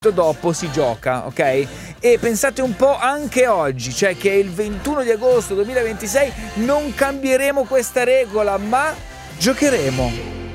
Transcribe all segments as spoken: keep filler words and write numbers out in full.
dopo si gioca, ok? E pensate un po' anche oggi, cioè che è il ventuno di agosto duemilaventisei, non cambieremo questa regola, ma giocheremo.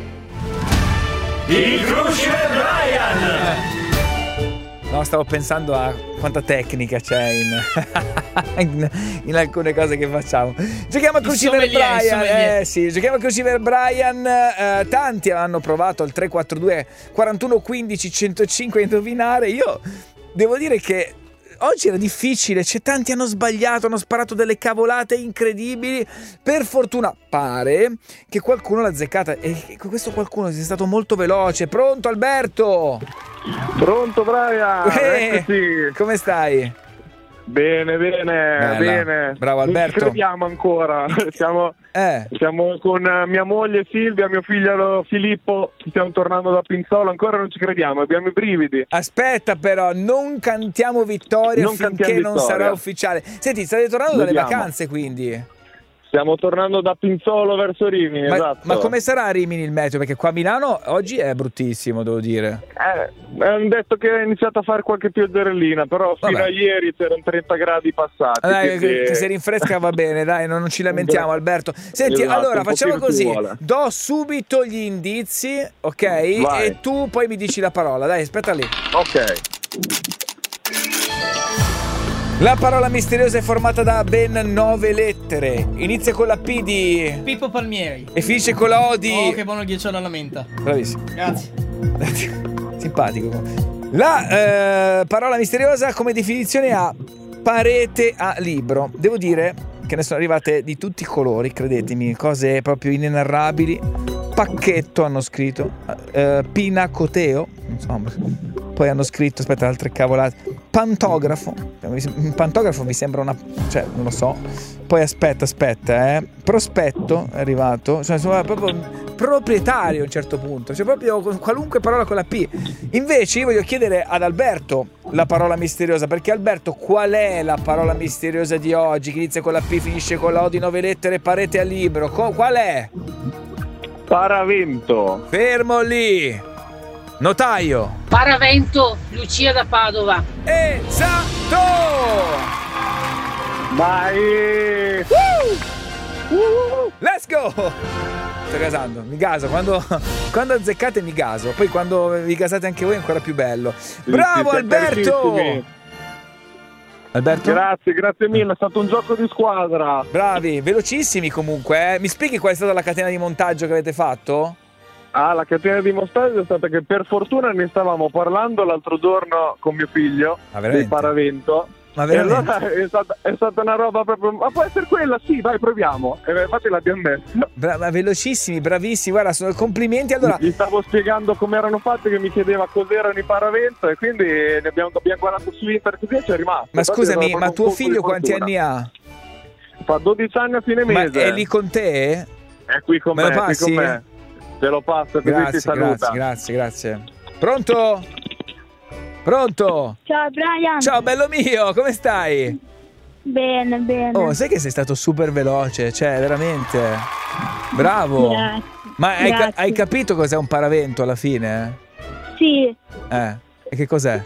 Il Crucible Brian! No, stavo pensando a quanta tecnica c'è in, in, in alcune cose che facciamo. Giochiamo a Crucible Brian. Eh sì, giochiamo a Crucible Brian. Eh, tanti hanno provato al tre quattro due quarantuno quindici centocinque a indovinare. Io devo dire che oggi era difficile, c'è tanti hanno sbagliato, hanno sparato delle cavolate incredibili. Per fortuna pare che qualcuno l'ha azzeccata e questo qualcuno sia stato molto veloce. Pronto Alberto? Pronto Brian? Eh, come stai? Bene, bene, Bella. bene. Bravo Alberto. Non ci crediamo ancora. Siamo, eh. siamo con mia moglie Silvia, mio figlio Filippo, stiamo tornando da Pinzolo, ancora non ci crediamo, abbiamo i brividi. Aspetta però, non cantiamo vittoria non finché non vittoria. sarà ufficiale. Senti, state tornando Vediamo. dalle vacanze quindi? Stiamo tornando da Pinzolo verso Rimini, ma, esatto. Ma come sarà a Rimini il meteo? Perché qua a Milano oggi è bruttissimo, devo dire. Eh, hanno detto che è iniziato a fare qualche pioggerellina, però Vabbè. fino a ieri c'erano trenta gradi passati. Dai, quindi... che se rinfresca va bene, dai, non, non ci lamentiamo Alberto. Senti, esatto, allora facciamo così, do subito gli indizi, ok? Vai. E tu poi mi dici la parola, dai, aspetta lì. Ok. La parola misteriosa è formata da ben nove lettere. Inizia con la P di Pippo Palmieri e finisce con la O di Oh, che buono ghiacciolo alla menta. Bravissimo. Grazie. Simpatico. La eh, parola misteriosa come definizione ha parete a libro. Devo dire che ne sono arrivate di tutti i colori, credetemi, cose proprio inenarrabili. Pacchetto hanno scritto, eh, pinacoteo, insomma. Poi hanno scritto, aspetta, altre cavolate. Pantografo. Un pantografo mi sembra una... cioè, non lo so. Poi aspetta, aspetta, eh. Prospetto è arrivato. Cioè, insomma, proprio proprietario a un certo punto. Cioè, proprio qualunque parola con la P. Invece io voglio chiedere ad Alberto la parola misteriosa. Perché Alberto, qual è la parola misteriosa di oggi? Che inizia con la P, finisce con la O di nove lettere, parete a libro. Co- qual è? Paravento. Fermo lì. Notaio. Paravento, Lucia da Padova. Esatto! Vai! Uh! Uh! Let's go! Sto gasando, mi gaso. Quando, quando azzeccate mi gaso. Poi quando vi gasate anche voi è ancora più bello. Bravo sì, Alberto! Alberto? Grazie, grazie mille, è stato un gioco di squadra. Bravi, velocissimi comunque. Eh? Mi spieghi qual è stata la catena di montaggio che avete fatto? Ah, la catena di montaggio è stata che per fortuna ne stavamo parlando l'altro giorno con mio figlio ah, del Paravento. Ma veramente? E allora è stata, è stata una roba proprio. Ma può essere quella? Sì, vai, proviamo. E infatti l'abbiamo messa. Bra- velocissimi, bravissimi. Guarda, sono complimenti. Allora, gli stavo spiegando come erano fatti, che mi chiedeva cos'erano i Paravento, e quindi ne abbiamo, abbiamo guardato su internet così e ci è rimasto. Ma scusami, ma tuo figlio quanti anni ha? Fa dodici anni a fine mese. Ma è lì con te? È qui con me. me, Me lo passi? Qui con me. Te lo passo, così grazie, ti saluta. Grazie, grazie, grazie. Pronto? Pronto? Ciao Brian. Ciao bello mio, come stai? Bene, bene. Oh, sai che sei stato super veloce, cioè veramente. Bravo. Grazie. Ma hai, Grazie. Ca- hai capito cos'è un paravento alla fine? Sì. Eh, e che cos'è?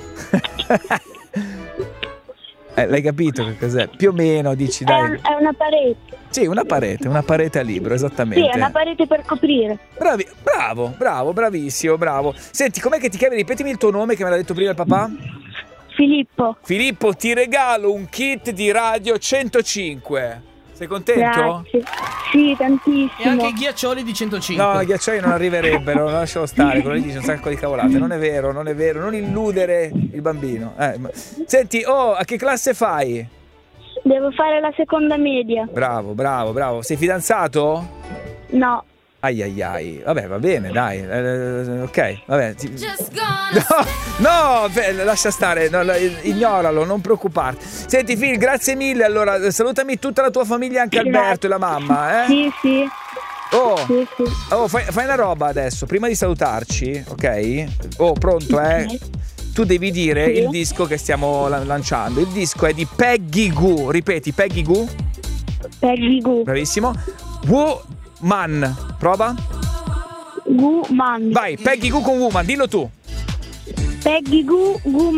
eh, l'hai capito che cos'è? Più o meno dici, dai. È, un, è una parete. Sì, una parete, una parete a libro, esattamente. Sì, è una parete per coprire. Bravi, bravo, bravo, bravissimo, bravo. Senti, com'è che ti chiami? Ripetimi il tuo nome che me l'ha detto prima il papà. Filippo. Filippo, ti regalo un kit di Radio centocinque. Sei contento? Grazie. Sì, tantissimo. E anche i ghiaccioli di centocinque. No, i ghiaccioli non arriverebbero, lascialo stare, quello lì dice un sacco di cavolate. Non è vero, non è vero, non illudere il bambino. Eh, ma... Senti, oh, a che classe fai? Devo fare la seconda media. Bravo, bravo, bravo. Sei fidanzato? No. Ai ai ai. Vabbè, va bene, dai. Eh, ok, vabbè. No, no, lascia stare, no, ignoralo, non preoccuparti. Senti, Phil, grazie mille. Allora, salutami tutta la tua famiglia, anche Grazie. Alberto e la mamma, eh? Sì, sì. Oh, sì, sì. oh fai, fai una roba adesso, prima di salutarci, ok? Oh, pronto, eh? Okay. Tu devi dire sì. il disco che stiamo lanciando. Il disco è di Peggy Gou. Ripeti, Peggy Gou? Peggy Gou. Bravissimo. Woman. Prova. Woman. Vai, Peggy Gou con Woman, dillo tu. Peggy Gou, Woman.